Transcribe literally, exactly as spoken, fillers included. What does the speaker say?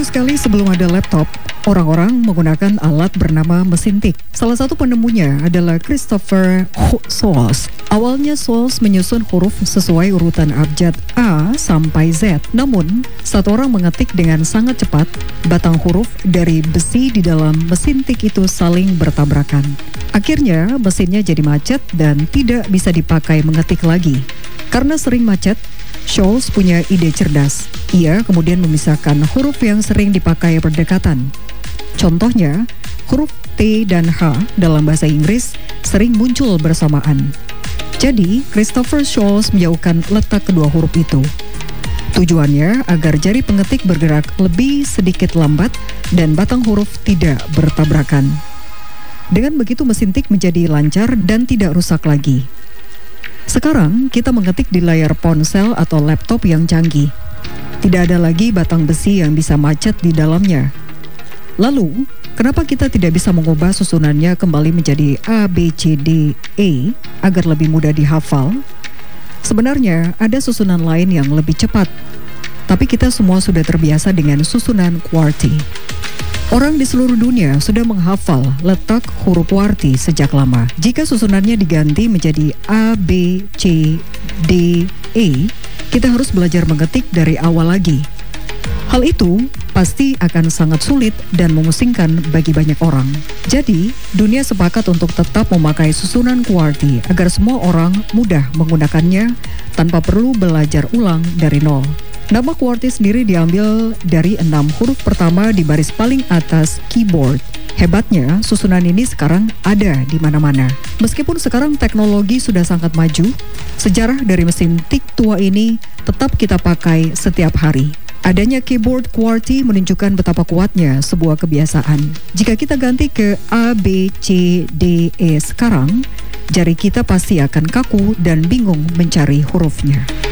sekali sebelum ada laptop, orang-orang menggunakan alat bernama mesin tik. Salah satu penemunya adalah Christopher Soles. Awalnya Soles menyusun huruf sesuai urutan abjad A sampai Z. Namun, satu orang mengetik dengan sangat cepat, batang huruf dari besi di dalam mesin tik itu saling bertabrakan. Akhirnya, mesinnya jadi macet dan tidak bisa dipakai mengetik lagi. Karena sering macet, Soles punya ide cerdas. Ia kemudian memisahkan huruf yang sering dipakai berdekatan. Contohnya, huruf T dan H dalam bahasa Inggris sering muncul bersamaan. Jadi, Christopher Soles menjauhkan letak kedua huruf itu. Tujuannya agar jari pengetik bergerak lebih sedikit lambat dan batang huruf tidak bertabrakan. Dengan begitu mesin tik menjadi lancar dan tidak rusak lagi. Sekarang kita mengetik di layar ponsel atau laptop yang canggih. Tidak ada lagi batang besi yang bisa macet di dalamnya. Lalu, kenapa kita tidak bisa mengubah susunannya kembali menjadi A, B, C, D, E agar lebih mudah dihafal? Sebenarnya ada susunan lain yang lebih cepat, tapi kita semua sudah terbiasa dengan susunan QWERTY. Orang di seluruh dunia sudah menghafal letak huruf QWERTY sejak lama. Jika susunannya diganti menjadi A, B, C, D, E, kita harus belajar mengetik dari awal lagi. Hal itu pasti akan sangat sulit dan memusingkan bagi banyak orang. Jadi, dunia sepakat untuk tetap memakai susunan QWERTY agar semua orang mudah menggunakannya tanpa perlu belajar ulang dari nol. Nama QWERTY sendiri diambil dari enam huruf pertama di baris paling atas keyboard. Hebatnya, susunan ini sekarang ada di mana-mana. Meskipun sekarang teknologi sudah sangat maju, sejarah dari mesin tik tua ini tetap kita pakai setiap hari. Adanya keyboard QWERTY menunjukkan betapa kuatnya sebuah kebiasaan. Jika kita ganti ke A, B, C, D, E sekarang, jari kita pasti akan kaku dan bingung mencari hurufnya.